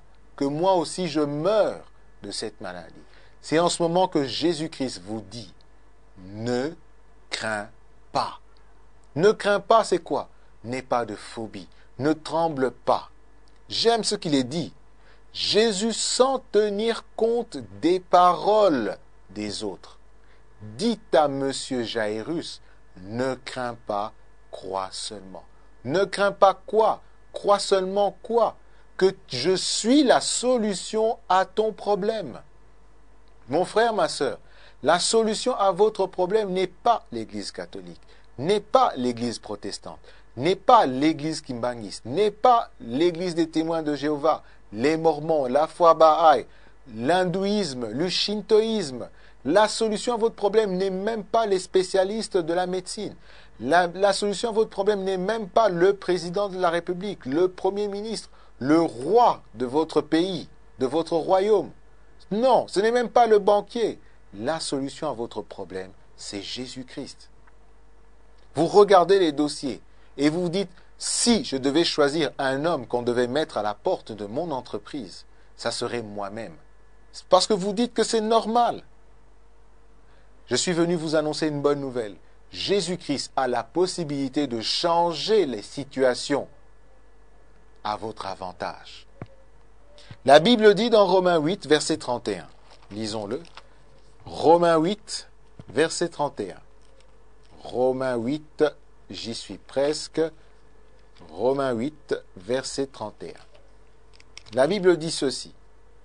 que moi aussi je meurs de cette maladie. C'est en ce moment que Jésus-Christ vous dit, ne crains pas. Ne crains pas, c'est quoi? N'aie pas de phobie. Ne tremble pas. J'aime ce qu'il est dit. Jésus, sans tenir compte des paroles des autres, dit à Monsieur Jairus, ne crains pas, crois seulement. Ne crains pas quoi? Crois seulement quoi? Que je suis la solution à ton problème. Mon frère, ma sœur, la solution à votre problème n'est pas l'Église catholique, n'est pas l'Église protestante, n'est pas l'Église kimbangiste, n'est pas l'Église des témoins de Jéhovah, les Mormons, la foi Baha'i, l'hindouisme, le shintoïsme. La solution à votre problème n'est même pas les spécialistes de la médecine. La, la solution à votre problème n'est même pas le président de la République, le premier ministre, le roi de votre pays, de votre royaume. Non, ce n'est même pas le banquier. La solution à votre problème, c'est Jésus-Christ. Vous regardez les dossiers et vous vous dites, si je devais choisir un homme qu'on devait mettre à la porte de mon entreprise, ça serait moi-même. C'est parce que vous dites que c'est normal. Je suis venu vous annoncer une bonne nouvelle. Jésus-Christ a la possibilité de changer les situations à votre avantage. La Bible dit dans Romains huit, verset trente et un. Lisons-le. Romains huit, verset trente et un. Romains huit, j'y suis presque. Romains huit, verset trente et un. La Bible dit ceci.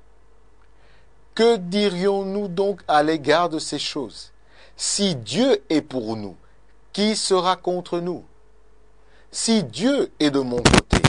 Que dirions-nous donc à l'égard de ces choses? Si Dieu est pour nous, qui sera contre nous? Si Dieu est de mon côté,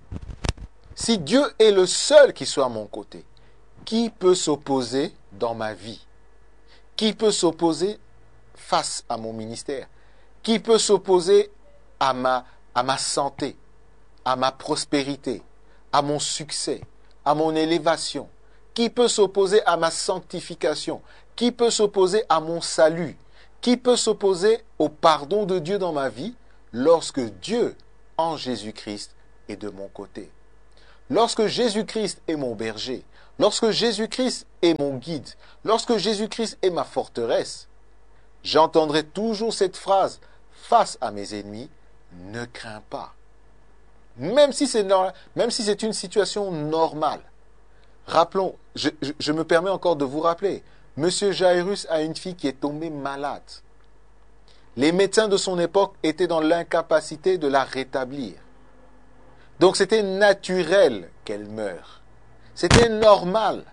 si Dieu est le seul qui soit à mon côté, qui peut s'opposer dans ma vie? Qui peut s'opposer face à mon ministère? Qui peut s'opposer à ma, à ma santé, à ma prospérité, à mon succès, à mon élévation? Qui peut s'opposer à ma sanctification? Qui peut s'opposer à mon salut? Qui peut s'opposer au pardon de Dieu dans ma vie lorsque Dieu, en Jésus-Christ, est de mon côté? Lorsque Jésus-Christ est mon berger, lorsque Jésus-Christ est mon guide, lorsque Jésus-Christ est ma forteresse, j'entendrai toujours cette phrase face à mes ennemis, ne crains pas. Même si c'est normal, même si c'est une situation normale. Rappelons, je, je, je me permets encore de vous rappeler, Monsieur Jairus a une fille qui est tombée malade. Les médecins de son époque étaient dans l'incapacité de la rétablir. Donc c'était naturel qu'elle meure. C'était normal.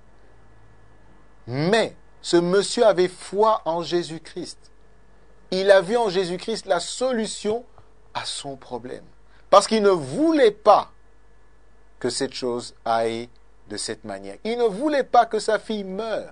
Mais ce monsieur avait foi en Jésus-Christ. Il a vu en Jésus-Christ la solution à son problème. Parce qu'il ne voulait pas que cette chose aille de cette manière. Il ne voulait pas que sa fille meure.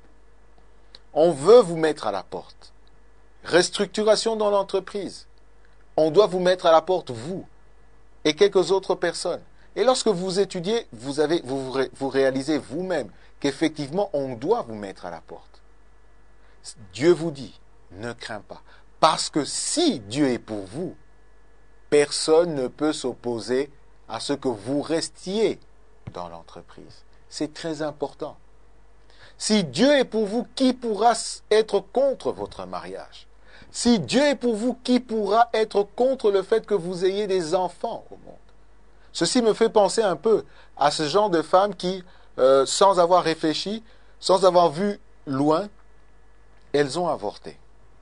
On veut vous mettre à la porte. Restructuration dans l'entreprise. On doit vous mettre à la porte, vous et quelques autres personnes. Et lorsque vous étudiez, vous, avez, vous, vous réalisez vous-même qu'effectivement, on doit vous mettre à la porte. Dieu vous dit, ne crains pas. Parce que si Dieu est pour vous, personne ne peut s'opposer à ce que vous restiez dans l'entreprise. C'est très important. Si Dieu est pour vous, qui pourra être contre votre mariage? Si Dieu est pour vous, qui pourra être contre le fait que vous ayez des enfants au monde? Ceci me fait penser un peu à ce genre de femmes qui, euh, sans avoir réfléchi, sans avoir vu loin, elles ont avorté.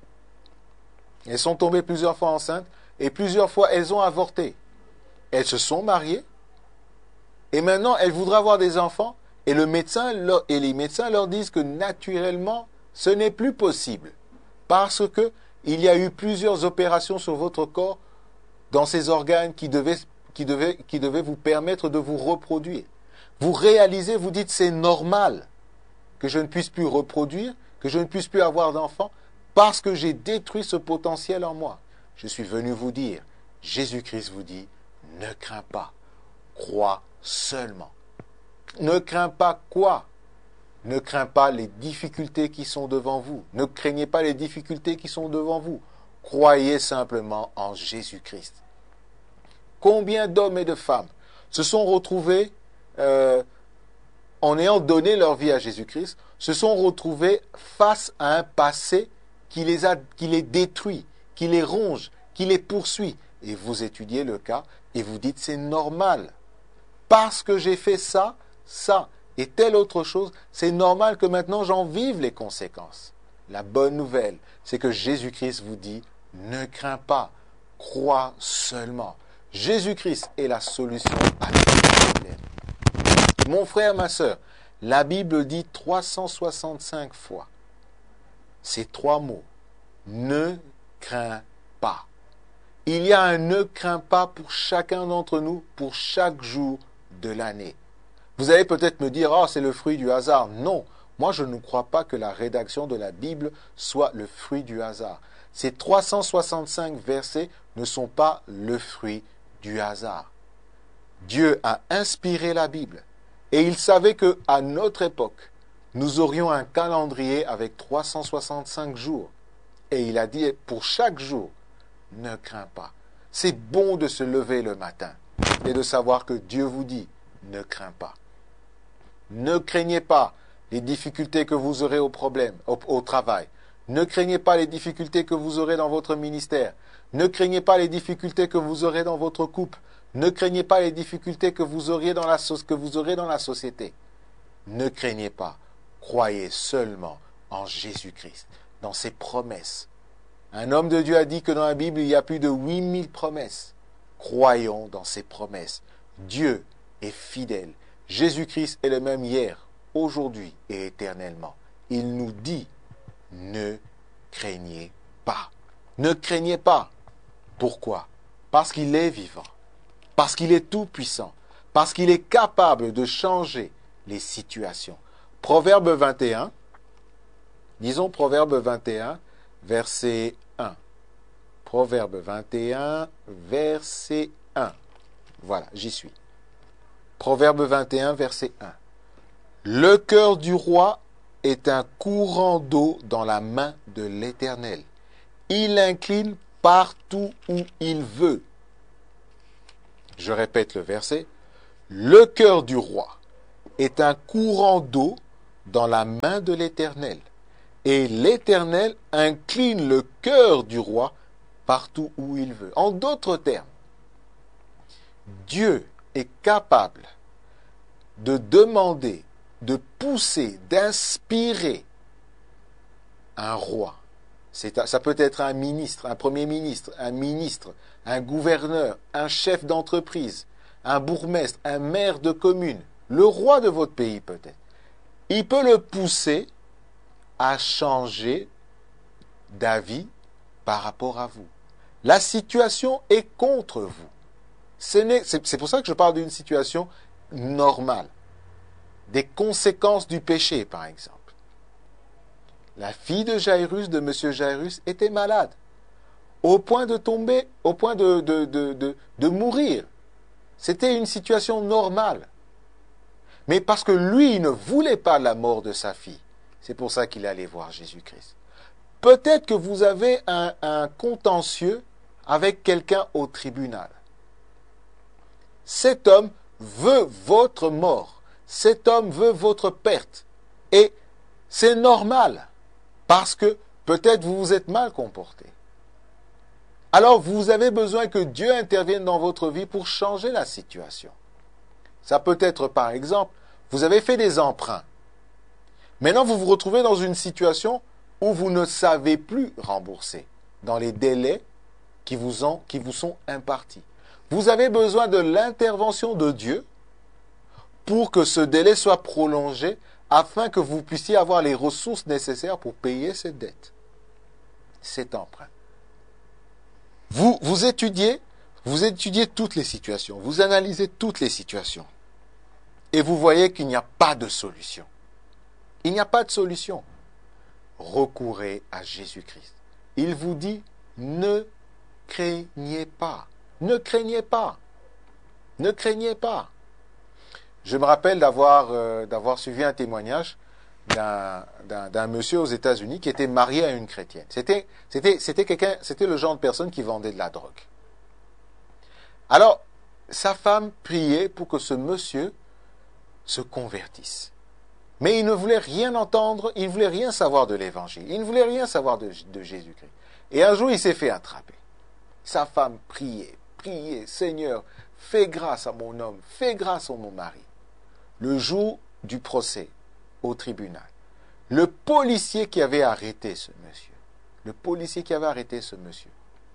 Elles sont tombées plusieurs fois enceintes et plusieurs fois elles ont avorté. Elles se sont mariées et maintenant elles voudraient avoir des enfants et, le médecin leur, et les médecins leur disent que naturellement ce n'est plus possible parce que il y a eu plusieurs opérations sur votre corps dans ces organes qui devaient, qui devaient, qui devaient vous permettre de vous reproduire. Vous réalisez, vous dites c'est normal que je ne puisse plus reproduire, que je ne puisse plus avoir d'enfants parce que j'ai détruit ce potentiel en moi. Je suis venu vous dire, Jésus-Christ vous dit, ne crains pas, crois seulement. Ne crains pas quoi? Ne crains pas les difficultés qui sont devant vous. Ne craignez pas les difficultés qui sont devant vous. Croyez simplement en Jésus-Christ. Combien d'hommes et de femmes se sont retrouvés euh, en ayant donné leur vie à Jésus-Christ, se sont retrouvés face à un passé qui les a, qui les détruit, qui les ronge, qui les poursuit. Et vous étudiez le cas et vous dites c'est normal. Parce que j'ai fait ça, ça et telle autre chose, c'est normal que maintenant j'en vive les conséquences. La bonne nouvelle, c'est que Jésus-Christ vous dit ne crains pas, crois seulement. Jésus-Christ est la solution à tous les problèmes. Mon frère, ma sœur, la Bible dit trois cent soixante-cinq fois ces trois mots. Ne crains pas. Il y a un ne crains pas pour chacun d'entre nous, pour chaque jour de l'année. Vous allez peut-être me dire, oh, c'est le fruit du hasard. Non, moi je ne crois pas que la rédaction de la Bible soit le fruit du hasard. Ces trois cent soixante-cinq versets ne sont pas le fruit du hasard. Dieu a inspiré la Bible et il savait qu'à notre époque, nous aurions un calendrier avec trois cent soixante-cinq jours. Et il a dit, pour chaque jour, ne crains pas. C'est bon de se lever le matin et de savoir que Dieu vous dit, ne crains pas. Ne craignez pas les difficultés que vous aurez au problème, au, au travail. Ne craignez pas les difficultés que vous aurez dans votre ministère. Ne craignez pas les difficultés que vous aurez dans votre couple. Ne craignez pas les difficultés que vous aurez dans la, que vous aurez dans la société. Ne craignez pas. Croyez seulement en Jésus-Christ, dans ses promesses. Un homme de Dieu a dit que dans la Bible, il y a plus de huit mille promesses. Croyons dans ses promesses. Dieu est fidèle. Jésus-Christ est le même hier, aujourd'hui et éternellement. Il nous dit, ne craignez pas. Ne craignez pas. Pourquoi? Parce qu'il est vivant. Parce qu'il est tout-puissant. Parce qu'il est capable de changer les situations. Proverbe vingt et un, disons Proverbe vingt et un, verset un. Proverbe vingt et un, verset un. Voilà, j'y suis. Proverbe vingt et un, verset un. Le cœur du roi est un courant d'eau dans la main de l'Éternel. Il incline partout où il veut. Je répète le verset. Le cœur du roi est un courant d'eau dans la main de l'Éternel. Et l'Éternel incline le cœur du roi partout où il veut. En d'autres termes, Dieu est capable de demander, de pousser, d'inspirer un roi. C'est, ça peut être un ministre, un premier ministre, un ministre, un gouverneur, un chef d'entreprise, un bourgmestre, un maire de commune, le roi de votre pays peut-être. Il peut le pousser à changer d'avis par rapport à vous. La situation est contre vous. Ce n'est, c'est, c'est pour ça que je parle d'une situation normale. Des conséquences du péché, par exemple. La fille de Jairus, de monsieur Jairus, était malade. Au point de tomber, au point de, de, de, de, de mourir. C'était une situation normale. Mais parce que lui, il ne voulait pas la mort de sa fille, c'est pour ça qu'il allait voir Jésus-Christ. Peut-être que vous avez un, un contentieux avec quelqu'un au tribunal. Cet homme veut votre mort. Cet homme veut votre perte. Et c'est normal, parce que peut-être vous vous êtes mal comporté. Alors vous avez besoin que Dieu intervienne dans votre vie pour changer la situation. Ça peut être, par exemple, vous avez fait des emprunts. Maintenant, vous vous retrouvez dans une situation où vous ne savez plus rembourser dans les délais qui vous, ont, qui vous sont impartis. Vous avez besoin de l'intervention de Dieu pour que ce délai soit prolongé afin que vous puissiez avoir les ressources nécessaires pour payer cette dette, cet emprunt. Vous, vous étudiez, vous étudiez toutes les situations, vous analysez toutes les situations. Et vous voyez qu'il n'y a pas de solution. Il n'y a pas de solution. Recourez à Jésus-Christ. Il vous dit, ne craignez pas. Ne craignez pas. Ne craignez pas. Je me rappelle d'avoir, euh, d'avoir suivi un témoignage d'un, d'un, d'un monsieur aux États-Unis qui était marié à une chrétienne. C'était, c'était, c'était quelqu'un, c'était le genre de personne qui vendait de la drogue. Alors, sa femme priait pour que ce monsieur se convertissent. Mais il ne voulait rien entendre, il ne voulait rien savoir de l'évangile, il ne voulait rien savoir de, de Jésus-Christ. Et un jour, il s'est fait attraper. Sa femme priait, priait, Seigneur, fais grâce à mon homme, fais grâce à mon mari. Le jour du procès au tribunal, le policier qui avait arrêté ce monsieur, le policier qui avait arrêté ce monsieur,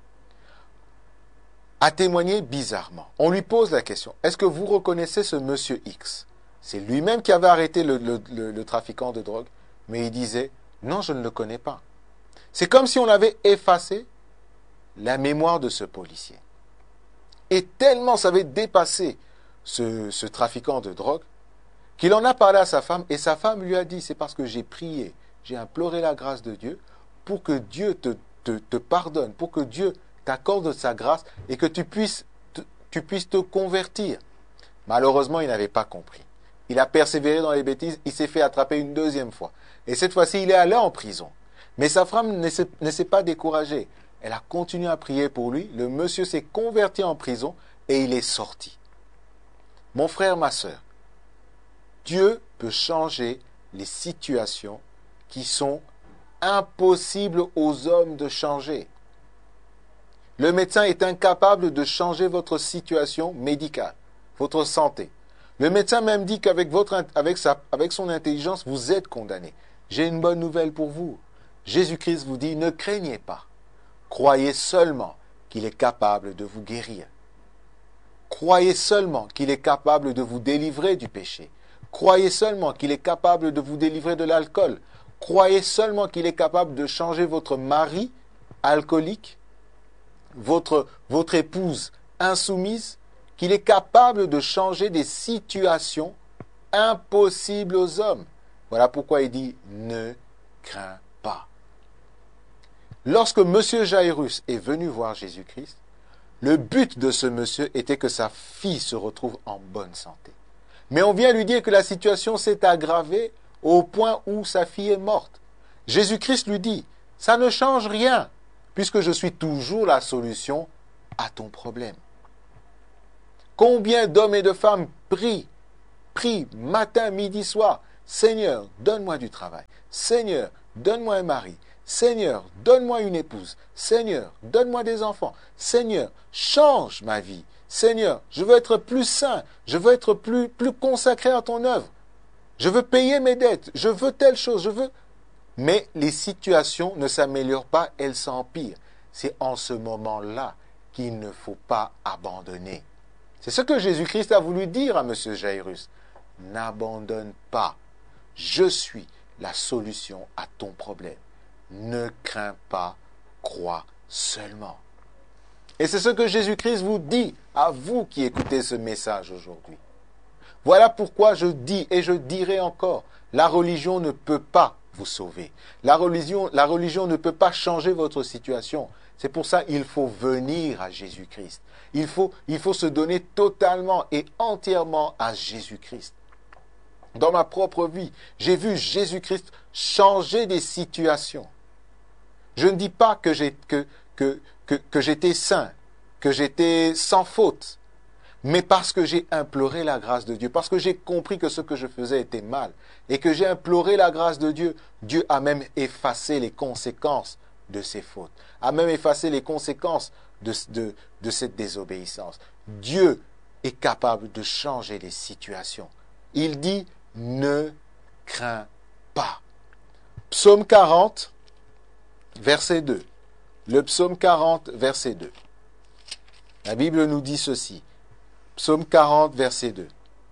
a témoigné bizarrement. On lui pose la question, est-ce que vous reconnaissez ce monsieur X? C'est lui-même qui avait arrêté le, le, le, le trafiquant de drogue, mais il disait, non, je ne le connais pas. C'est comme si on avait effacé la mémoire de ce policier. Et tellement ça avait dépassé ce, ce trafiquant de drogue, qu'il en a parlé à sa femme, et sa femme lui a dit, c'est parce que j'ai prié, j'ai imploré la grâce de Dieu, pour que Dieu te, te, te pardonne, pour que Dieu t'accorde sa grâce, et que tu puisses, te, tu puisses te convertir. Malheureusement, il n'avait pas compris. Il a persévéré dans les bêtises, il s'est fait attraper une deuxième fois. Et cette fois-ci, il est allé en prison. Mais sa femme ne s'est, ne s'est pas découragée. Elle a continué à prier pour lui. Le monsieur s'est converti en prison et il est sorti. Mon frère, ma sœur, Dieu peut changer les situations qui sont impossibles aux hommes de changer. Le médecin est incapable de changer votre situation médicale, votre santé. Le médecin même dit qu'avec votre, avec sa, avec son intelligence, vous êtes condamné. J'ai une bonne nouvelle pour vous. Jésus-Christ vous dit, ne craignez pas. Croyez seulement qu'il est capable de vous guérir. Croyez seulement qu'il est capable de vous délivrer du péché. Croyez seulement qu'il est capable de vous délivrer de l'alcool. Croyez seulement qu'il est capable de changer votre mari alcoolique, votre, votre épouse insoumise, qu'il est capable de changer des situations impossibles aux hommes. Voilà pourquoi il dit « ne crains pas ». Lorsque M. Jairus est venu voir Jésus-Christ, le but de ce monsieur était que sa fille se retrouve en bonne santé. Mais on vient lui dire que la situation s'est aggravée au point où sa fille est morte. Jésus-Christ lui dit « ça ne change rien, puisque je suis toujours la solution à ton problème ». Combien d'hommes et de femmes prient, prient matin, midi, soir. Seigneur, donne-moi du travail. Seigneur, donne-moi un mari. Seigneur, donne-moi une épouse. Seigneur, donne-moi des enfants. Seigneur, change ma vie. Seigneur, je veux être plus saint. Je veux être plus, plus consacré à ton œuvre. Je veux payer mes dettes. Je veux telle chose. Je veux. Mais les situations ne s'améliorent pas, elles s'empirent. C'est en ce moment-là qu'il ne faut pas abandonner. C'est ce que Jésus-Christ a voulu dire à M. Jairus. N'abandonne pas. Je suis la solution à ton problème. Ne crains pas, crois seulement. Et c'est ce que Jésus-Christ vous dit à vous qui écoutez ce message aujourd'hui. Voilà pourquoi je dis et je dirai encore, la religion ne peut pas vous sauver. La religion, la religion ne peut pas changer votre situation. C'est pour ça qu'il faut venir à Jésus-Christ. Il faut, il faut se donner totalement et entièrement à Jésus-Christ. Dans ma propre vie, j'ai vu Jésus-Christ changer des situations. Je ne dis pas que, j'ai, que, que, que, que j'étais saint, que j'étais sans faute, mais parce que j'ai imploré la grâce de Dieu, parce que j'ai compris que ce que je faisais était mal, et que j'ai imploré la grâce de Dieu, Dieu a même effacé les conséquences de ces fautes, a même effacé les conséquences de, de, de cette désobéissance. Dieu est capable de changer les situations. Il dit, ne crains pas. Psaume quarante, verset deux. Le psaume quarante, verset deux. La Bible nous dit ceci. Psaume quarante, verset deux.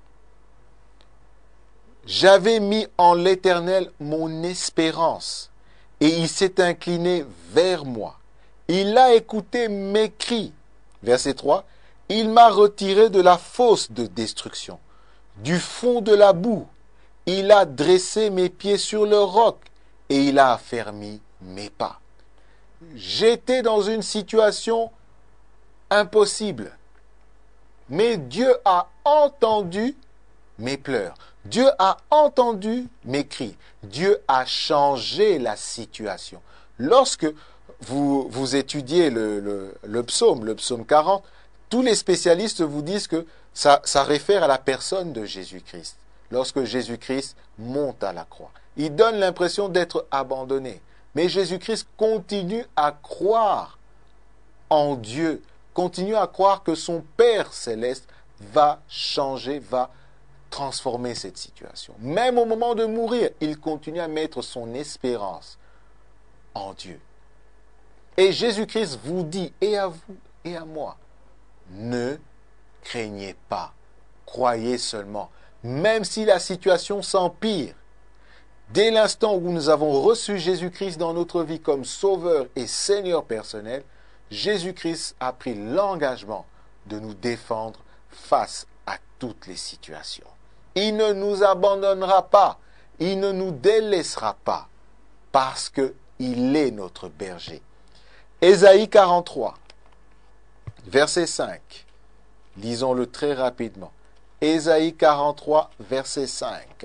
J'avais mis en l'Éternel mon espérance, et il s'est incliné vers moi. Il a écouté mes cris. Verset trois. Il m'a retiré de la fosse de destruction, du fond de la boue. Il a dressé mes pieds sur le roc, et il a affermi mes pas. J'étais dans une situation impossible. Mais Dieu a entendu mes pleurs. Dieu a entendu mes cris. Dieu a changé la situation. Lorsque vous, vous étudiez le, le, le psaume, le psaume quarante, tous les spécialistes vous disent que ça, ça réfère à la personne de Jésus-Christ. lorsque Jésus-Christ monte à la croix. Il donne l'impression d'être abandonné. Mais Jésus-Christ continue à croire en Dieu, continue à croire que son Père céleste va changer, va transformer cette situation. Même au moment de mourir, il continue à mettre son espérance en Dieu. Et Jésus-Christ vous dit, et à vous, et à moi, ne craignez pas, croyez seulement. Même si la situation s'empire, dès l'instant où nous avons reçu Jésus-Christ dans notre vie comme Sauveur et Seigneur personnel, Jésus-Christ a pris l'engagement de nous défendre face à toutes les situations. Il ne nous abandonnera pas, il ne nous délaissera pas, parce qu'il est notre berger. Ésaïe quarante-trois, verset cinq. Lisons-le très rapidement. Ésaïe quarante-trois, verset cinq.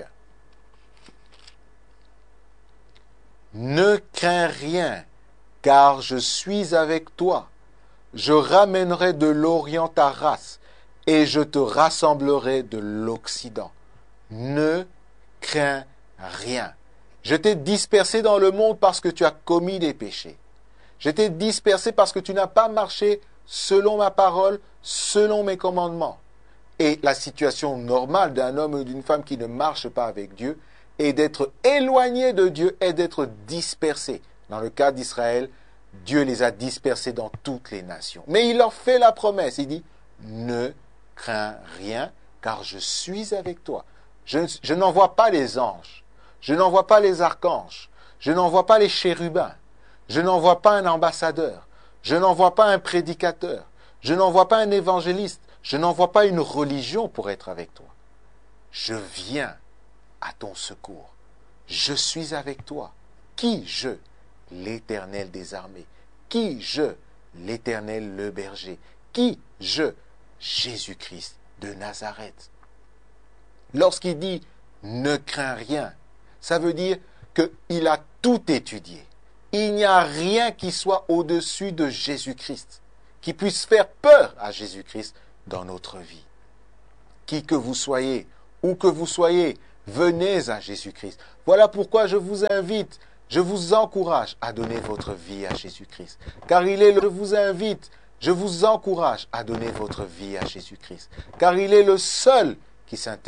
Ne crains rien, car je suis avec toi. Je ramènerai de l'Orient ta race, et je te rassemblerai de l'Occident. Ne crains rien. Je t'ai dispersé dans le monde parce que tu as commis des péchés. Je t'ai dispersé parce que tu n'as pas marché selon ma parole, selon mes commandements. Et la situation normale d'un homme ou d'une femme qui ne marche pas avec Dieu est d'être éloigné de Dieu et d'être dispersé. Dans le cas d'Israël, Dieu les a dispersés dans toutes les nations. Mais il leur fait la promesse. Il dit, ne crains rien, car je suis avec toi. Je, je n'envoie pas les anges. Je n'envoie pas les archanges. Je n'envoie pas les chérubins. Je n'envoie pas un ambassadeur. Je n'envoie pas un prédicateur. Je n'envoie pas un évangéliste. Je n'envoie pas une religion pour être avec toi. Je viens à ton secours. Je suis avec toi. Qui je? L'Éternel des armées. Qui je? L'Éternel le berger. Qui je? Jésus-Christ de Nazareth. Lorsqu'il dit « ne crains rien », ça veut dire qu'il a tout étudié. Il n'y a rien qui soit au-dessus de Jésus-Christ, qui puisse faire peur à Jésus-Christ dans notre vie. Qui que vous soyez, où que vous soyez, venez à Jésus-Christ. Voilà pourquoi je vous invite, je vous encourage à donner votre vie à Jésus-Christ. Car il est le... Je vous invite, je vous encourage à donner votre vie à Jésus-Christ. Car il est le seul qui s'intéresse